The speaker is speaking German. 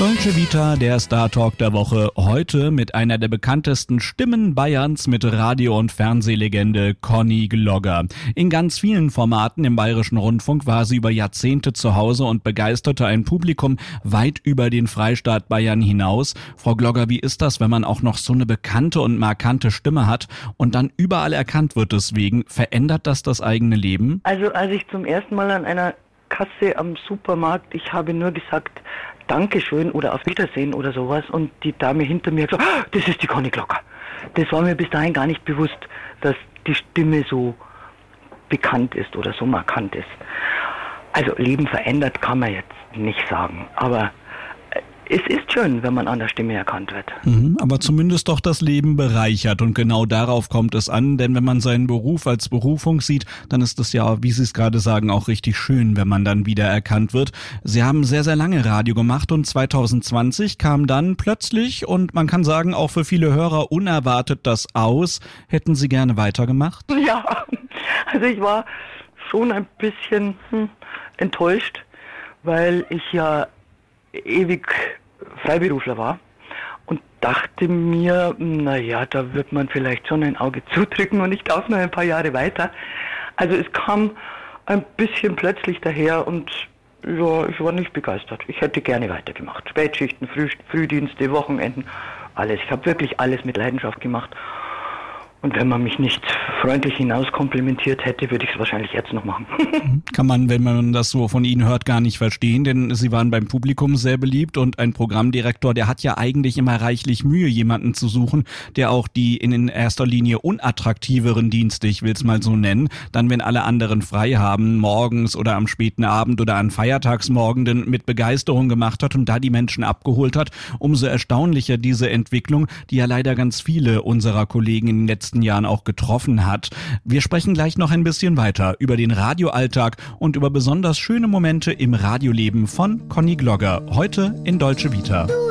Dolce Vita, der Star Talk der Woche, heute mit einer der bekanntesten Stimmen Bayerns, mit Radio- und Fernsehlegende Conny Glogger. In ganz vielen Formaten im Bayerischen Rundfunk war sie über Jahrzehnte zu Hause und begeisterte ein Publikum weit über den Freistaat Bayern hinaus. Frau Glogger, wie ist das, wenn man auch noch so eine bekannte und markante Stimme hat und dann überall erkannt wird deswegen? Verändert das eigene Leben? Also als ich zum ersten Mal an einer Kasse am Supermarkt, ich habe nur gesagt, Dankeschön oder auf Wiedersehen oder sowas, und die Dame hinter mir hat gesagt, das ist die Conny Glogger. Das war mir bis dahin gar nicht bewusst, dass die Stimme so bekannt ist oder so markant ist. Also Leben verändert kann man jetzt nicht sagen, aber es ist schön, wenn man an der Stimme erkannt wird. Aber zumindest doch das Leben bereichert, und genau darauf kommt es an, denn wenn man seinen Beruf als Berufung sieht, dann ist es ja, wie Sie es gerade sagen, auch richtig schön, wenn man dann wieder erkannt wird. Sie haben sehr, sehr lange Radio gemacht und 2020 kam dann plötzlich, und man kann sagen, auch für viele Hörer unerwartet, das Aus. Hätten Sie gerne weitergemacht? Ja, also ich war schon ein bisschen enttäuscht, weil ich ja ewig Freiberufler war und dachte mir, naja, da wird man vielleicht schon ein Auge zudrücken und ich darf noch ein paar Jahre weiter. Also es kam ein bisschen plötzlich daher und ja, ich war nicht begeistert. Ich hätte gerne weitergemacht. Spätschichten, Frühdienste, Wochenenden, alles. Ich habe wirklich alles mit Leidenschaft gemacht. Und wenn man mich nicht freundlich hinauskomplimentiert hätte, würde ich es wahrscheinlich jetzt noch machen. Kann man, wenn man das so von Ihnen hört, gar nicht verstehen, denn Sie waren beim Publikum sehr beliebt und ein Programmdirektor, der hat ja eigentlich immer reichlich Mühe, jemanden zu suchen, der auch die in erster Linie unattraktiveren Dienste, ich will es mal so nennen, dann, wenn alle anderen frei haben, morgens oder am späten Abend oder an Feiertagsmorgenden mit Begeisterung gemacht hat und da die Menschen abgeholt hat. Umso erstaunlicher diese Entwicklung, die ja leider ganz viele unserer Kollegen in den letzten Jahren auch getroffen hat. Wir sprechen gleich noch ein bisschen weiter über den Radioalltag und über besonders schöne Momente im Radioleben von Conny Glogger, heute in Dolce Vita.